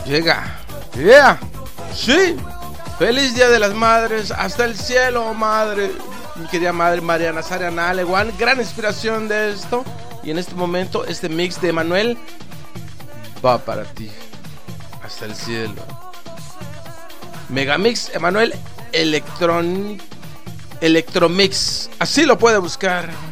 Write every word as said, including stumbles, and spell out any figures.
Llega. Yeah. Sí. Feliz Día de las Madres. Hasta el cielo, madre. Mi querida madre María Nazaria Naleguán. Gran inspiración de esto. Y en este momento este mix de Emanuel va para ti. Hasta el cielo. Megamix Emanuel Electron Electromix. Así lo puede buscar.